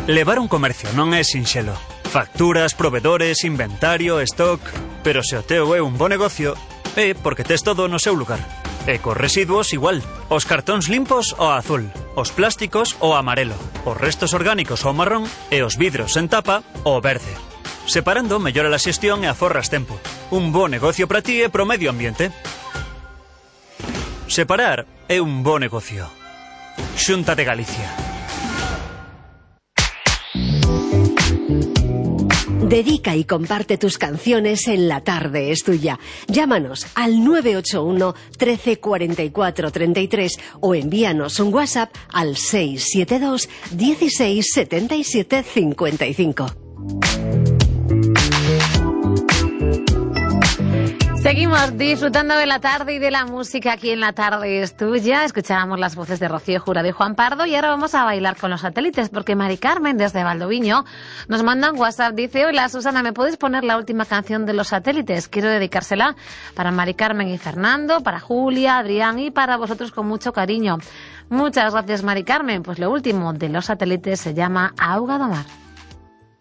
Levar un comercio non é sinxelo. Facturas, provedores, inventario, stock... Pero se o teu é un bo negocio, é porque tes todo no seu lugar. E cos residuos igual. Os cartóns limpos o azul, os plásticos o amarelo, os restos orgánicos o marrón e os vidros en tapa o verde. Separando mellora a xestión e aforras tempo. Un bo negocio para ti e pro medio ambiente. Separar é un bo negocio. Xunta de Galicia. Dedica y comparte tus canciones en La Tarde es Tuya. Llámanos al 981 13 44 33 o envíanos un WhatsApp al 672 16 77 55. Seguimos disfrutando de la tarde y de la música aquí en La Tarde es Tuya. Escuchábamos las voces de Rocío Jurado y Juan Pardo y ahora vamos a bailar con los satélites porque Mari Carmen desde Valdoviño nos manda un WhatsApp. Dice: hola Susana, ¿me puedes poner la última canción de los satélites? Quiero dedicársela para Mari Carmen y Fernando, para Julia, Adrián y para vosotros con mucho cariño. Muchas gracias Mari Carmen. Pues lo último de los satélites se llama Auga do Mar.